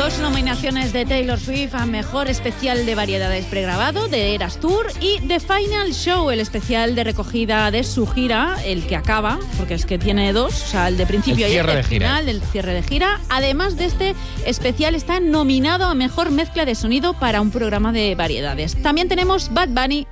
2 nominaciones de Taylor Swift a Mejor Especial de Variedades Pregrabado de Eras Tour y The Final Show, el especial de recogida de su gira, el que acaba, porque es que tiene 2, o sea, el de principio y el de final, el cierre de gira. Además de este especial, está nominado a Mejor Mezcla de Sonido para un programa de variedades. También tenemos Bad Bunny